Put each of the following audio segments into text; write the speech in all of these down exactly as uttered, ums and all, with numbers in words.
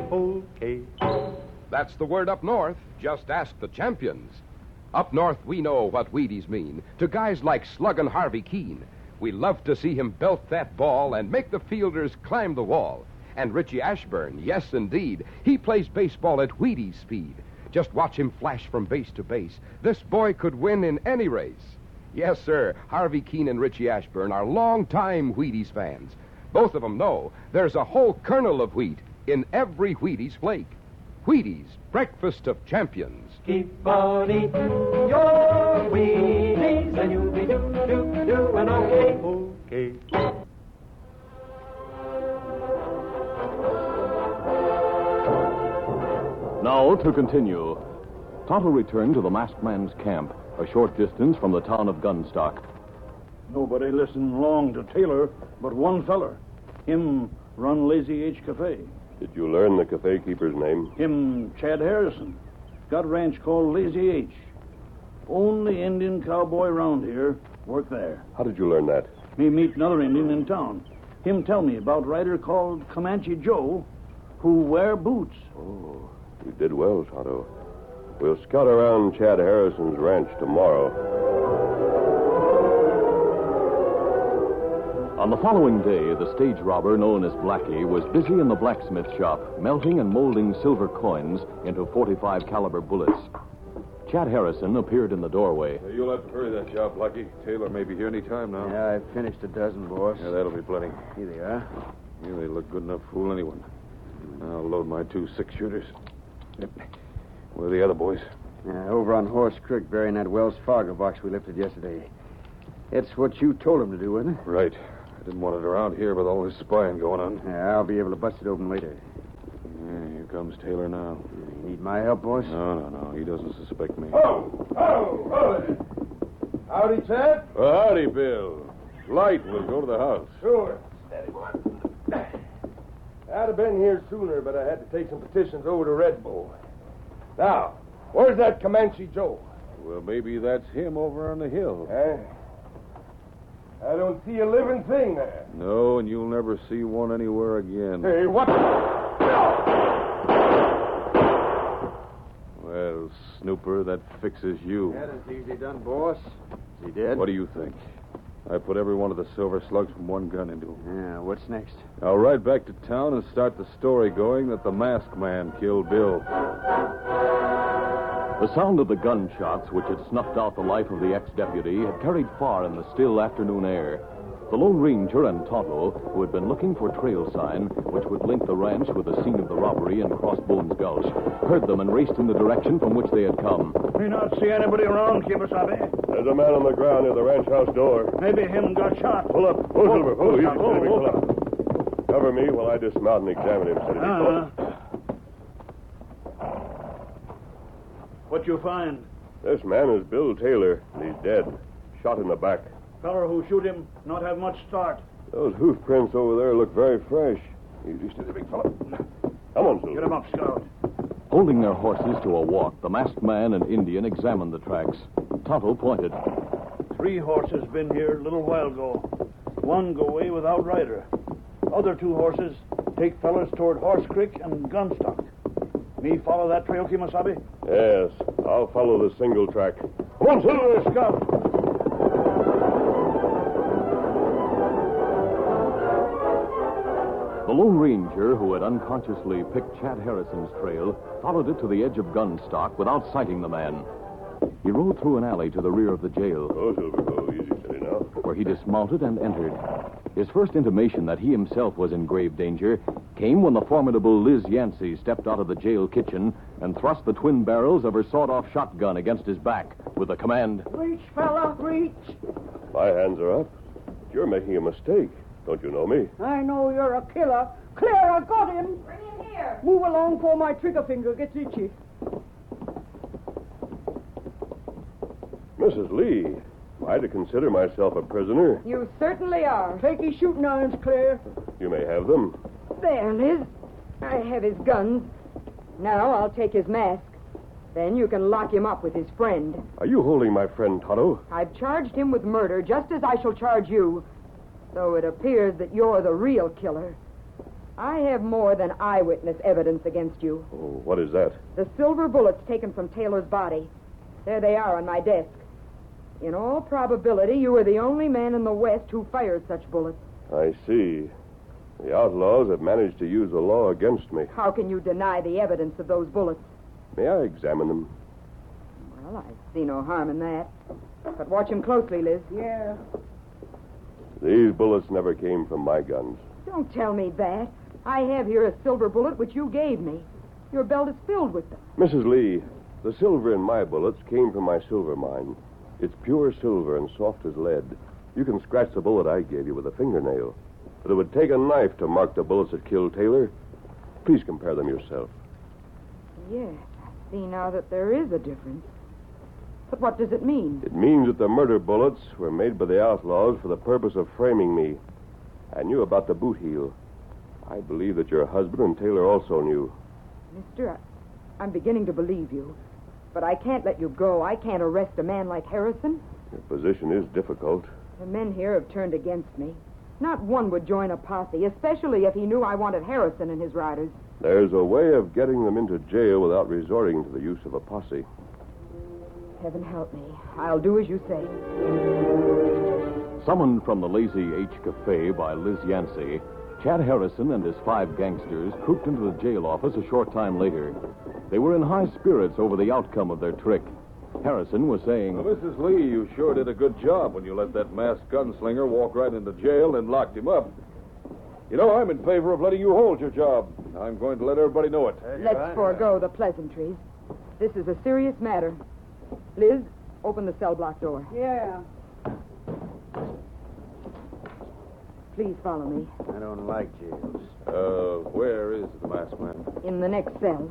okay. That's the word up north. Just ask the champions. Up north, we know what Wheaties mean. To guys like Slug and Harvey Keene, we love to see him belt that ball and make the fielders climb the wall. And Richie Ashburn, yes, indeed, he plays baseball at Wheaties speed. Just watch him flash from base to base. This boy could win in any race. Yes, sir, Harvey Keene and Richie Ashburn are longtime Wheaties fans. Both of them know there's a whole kernel of wheat in every Wheaties flake. Wheaties, breakfast of champions. Keep on eating your Wheaties, and you'll be do-do-doing okay. Okay. Now to continue. Tonto returned to the masked man's camp, a short distance from the town of Gunstock. Nobody listened long to Taylor but one feller. Him run Lazy H Cafe. Did you learn the cafe keeper's name? Him Chad Harrison. Got a ranch called Lazy H. Only Indian cowboy round here work there. How did you learn that? Me meet another Indian in town. Him tell me about rider called Comanche Joe who wear boots. Oh, you did well, Tonto. We'll scout around Chad Harrison's ranch tomorrow. On the following day, the stage robber known as Blackie was busy in the blacksmith shop, melting and molding silver coins into forty-five caliber bullets. Chad Harrison appeared in the doorway. Hey, you'll have to hurry that job, Blackie. Taylor may be here any time now. Yeah, I've finished a dozen, boss. Yeah, that'll be plenty. Here they are. Yeah, they look good enough to fool anyone. I'll load my two six-shooters. Where are the other boys? Yeah, over on Horse Creek, burying that Wells Fargo box we lifted yesterday. It's what you told them to do, wasn't it? Right. I didn't want it around here with all this spying going on. Yeah, I'll be able to bust it open later. Yeah, here comes Taylor now. You need my help, boss? No, no, no. He doesn't suspect me. Oh, oh, oh. Howdy, Chad. Well, howdy, Bill. Light, we'll go to the house. Sure. Steady, one. I'd have been here sooner, but I had to take some petitions over to Red Bull. Now, where's that Comanche Joe? Well, maybe that's him over on the hill. Eh? I don't see a living thing there. No, and you'll never see one anywhere again. Hey, what? Well, Snooper, that fixes you. That is easy done, boss. Is he dead? What do you think? I put every one of the silver slugs from one gun into him. Yeah, what's next? I'll ride back to town and start the story going that the masked man killed Bill. The sound of the gunshots, which had snuffed out the life of the ex-deputy, had carried far in the still afternoon air. The Lone Ranger and Tonto, who had been looking for trail sign, which would link the ranch with the scene of the robbery in Crossbones Gulch, heard them and raced in the direction from which they had come. Me not see anybody around, Kimasabi. There's a man on the ground near the ranch house door. Maybe him got shot. Pull up. Pull, Silver. Pull, easy, oh, Silver. oh, Pull up. Cover me while I dismount and examine him, Silver. Uh-huh. What you find? This man is Bill Taylor, and he's dead. Shot in the back. Feller who shoot him not have much start. Those hoof prints over there look very fresh. Easy, steady, big fella. Come on, Silver. Get him up, Scout. Holding their horses to a walk, the masked man and Indian examined the tracks. Tonto pointed. Three horses been here a little while ago. One go away without rider. Other two horses take fellers toward Horse Creek and Gunstock. Me follow that trail, Kimasabi? Yes, I'll follow the single track. Come on, Silver, Scout. The Lone Ranger, who had unconsciously picked Chad Harrison's trail, followed it to the edge of Gunstock without sighting the man. He rode through an alley to the rear of the jail. Go, Silver, go. Easy, steady now. Where he dismounted and entered. His first intimation that he himself was in grave danger came when the formidable Liz Yancey stepped out of the jail kitchen and thrust the twin barrels of her sawed-off shotgun against his back with the command, "Reach, fella, reach." My hands are up. You're making a mistake. Don't you know me? I know you're a killer. Clear, I got him. Bring him here. Move along before my trigger finger gets itchy. Missus Lee, am I to consider myself a prisoner? You certainly are. Take his shooting irons, Claire. You may have them. There, Liz. I have his guns. Now I'll take his mask. Then you can lock him up with his friend. Are you holding my friend Tonto? I've charged him with murder, just as I shall charge you. So it appears that you're the real killer. I have more than eyewitness evidence against you. Oh, what is that? The silver bullets taken from Taylor's body. There they are on my desk. In all probability, you were the only man in the West who fired such bullets. I see. The outlaws have managed to use the law against me. How can you deny the evidence of those bullets? May I examine them? Well, I see no harm in that. But watch him closely, Liz. Yeah. These bullets never came from my guns. Don't tell me that. I have here a silver bullet which you gave me. Your belt is filled with them. Missus Lee, the silver in my bullets came from my silver mine. It's pure silver and soft as lead. You can scratch the bullet I gave you with a fingernail. But it would take a knife to mark the bullets that killed Taylor. Please compare them yourself. Yes, I see now that there is a difference. But what does it mean? It means that the murder bullets were made by the outlaws for the purpose of framing me. I knew about the boot heel. I believe that your husband and Taylor also knew. Mister, I, I'm beginning to believe you. But I can't let you go. I can't arrest a man like Harrison. Your position is difficult. The men here have turned against me. Not one would join a posse, especially if he knew I wanted Harrison and his riders. There's a way of getting them into jail without resorting to the use of a posse. Heaven help me. I'll do as you say. Summoned from the Lazy H Cafe by Liz Yancey, Chad Harrison and his five gangsters trooped into the jail office a short time later. They were in high spirits over the outcome of their trick. Harrison was saying, Well, Missus Lee, you sure did a good job when you let that masked gunslinger walk right into jail and locked him up. You know, I'm in favor of letting you hold your job. I'm going to let everybody know it. Let's forego the pleasantries. This is a serious matter. Liz, open the cell block door. Yeah. Please follow me. I don't like jails. Uh, where is the masked man? In the next cell.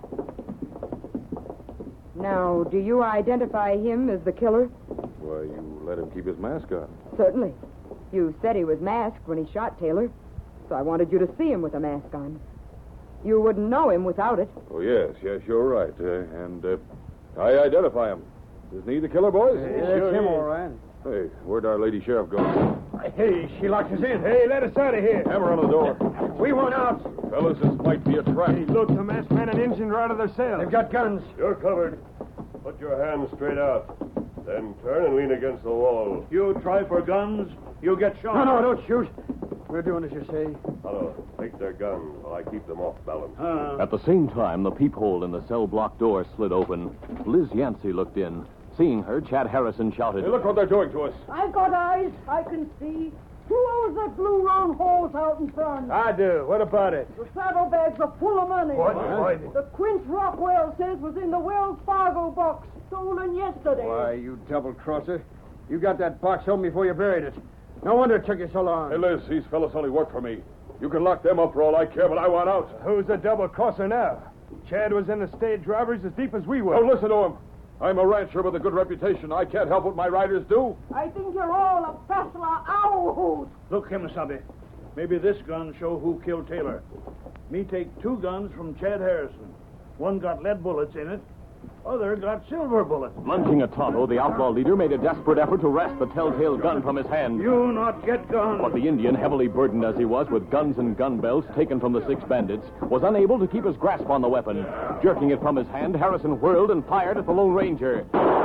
Now, do you identify him as the killer? Why, you let him keep his mask on. Certainly. You said he was masked when he shot Taylor, so I wanted you to see him with a mask on. You wouldn't know him without it. Oh, yes, yes, you're right. Uh, and uh, I identify him. Isn't he the killer, boys? Yeah, that's him, all right. Hey, where'd our lady sheriff go? Hey, she locked us in. Hey, let us out of here. Hammer on the door. We want out. Fellas, this might be a trap. Hey, look, the masked man and engine are out of their cell. They've got guns. You're covered. Put your hands straight out. Then turn and lean against the wall. You try for guns, you'll get shot. No, no, don't shoot. We're doing as you say. Hello, take their guns while I keep them off balance. Uh, At the same time, the peephole in the cell block door slid open. Liz Yancey looked in. Seeing her, Chad Harrison shouted, Hey, look what they're doing to us. I got eyes. I can see. Who owns that blue round holes out in front? I do. What about it? The saddlebags are full of money. What? What? The Quince Rockwell says was in the Wells Fargo box, stolen yesterday. Why, you double-crosser. You got that box home before you buried it. No wonder it took you so long. Hey, Liz, these fellas only work for me. You can lock them up for all I care, but I want out. Who's the double crosser now? Chad was in the stage robberies as deep as we were. Don't listen to him. I'm a rancher with a good reputation. I can't help what my riders do. I think you're all a Fassler owl hoot. look, Kemosabe, maybe this gun show who killed Taylor. Me take two guns from Chad Harrison. One got lead bullets in it. Other got silver bullets. Lunging at Tonto, the outlaw leader made a desperate effort to wrest the telltale gun from his hand. You not get guns. But the Indian, heavily burdened as he was with guns and gun belts taken from the six bandits, was unable to keep his grasp on the weapon. Jerking it from his hand, Harrison whirled and fired at the Lone Ranger.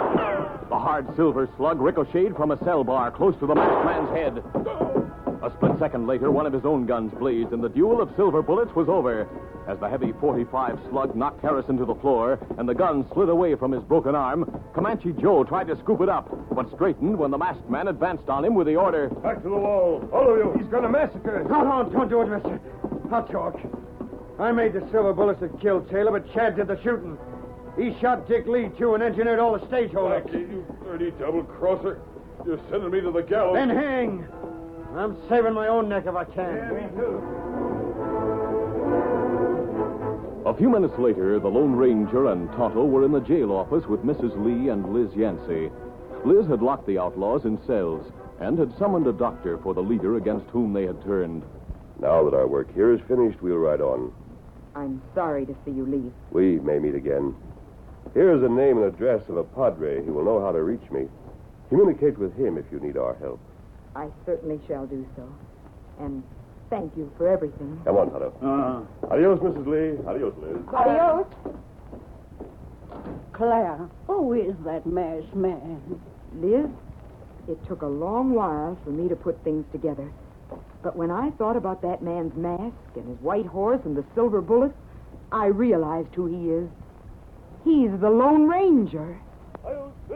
The hard silver slug ricocheted from a cell bar close to the masked man's head. A split second later, one of his own guns blazed, and the duel of silver bullets was over. As the heavy forty-five slug knocked Harrison to the floor and the gun slid away from his broken arm, Comanche Joe tried to scoop it up, but straightened when the masked man advanced on him with the order, Back to the wall. All of you. He's going to massacre us. No, no, don't do it, mister. I'll talk. I made the silver bullets that killed Taylor, but Chad did the shooting. He shot Dick Lee, too, and engineered all the stage holdings. Blackie, you dirty double-crosser. You're sending me to the gallows. Then hang. I'm saving my own neck if I can. Yeah, me too. A few minutes later, the Lone Ranger and Tonto were in the jail office with Missus Lee and Liz Yancey. Liz had locked the outlaws in cells and had summoned a doctor for the leader against whom they had turned. Now that our work here is finished, we'll ride on. I'm sorry to see you leave. We may meet again. Here is the name and address of a padre who will know how to reach me. Communicate with him if you need our help. I certainly shall do so. And thank you for everything. Come on, Tonto. Uh, Adios, Missus Lee. Adios, Liz. Adios. Clara, who is that masked man? Liz, it took a long while for me to put things together. But when I thought about that man's mask and his white horse and the silver bullets, I realized who he is. He's the Lone Ranger.